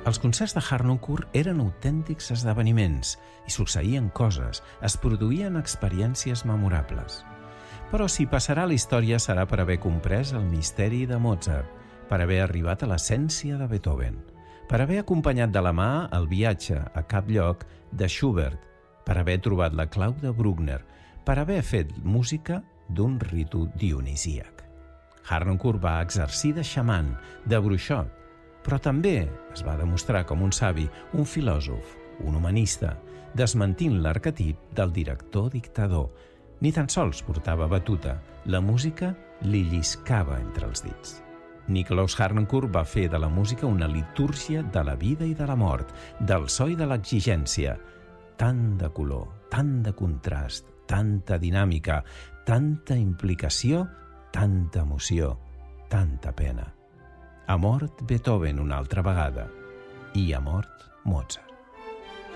Els concerts de Harnoncourt eren autèntics esdeveniments i succeïen coses, es produïen experiències memorables. Però si passarà a la història serà per haver comprès el misteri de Mozart, per haver arribat a l'essència de Beethoven, per haver acompanyat de la mà el viatge a cap lloc de Schubert, per haver trobat la clau de Bruckner, per haver fet música d'un ritu dionisíac. Harnoncourt va exercir de xaman, de bruixot, però també es va demostrar com un savi, un filòsof, un humanista, desmentint l'arquetip del director dictador. Ni tan sols portava batuta, la música li lliscava entre els dits. Nikolaus Harnoncourt va fer de la música una litúrgia de la vida i de la mort, del so i de l'exigència. Tant de color, tant de contrast, tanta dinàmica, tanta implicació, tanta emoció, tanta pena. Ha mort Beethoven una altra vegada i ha mort Mozart.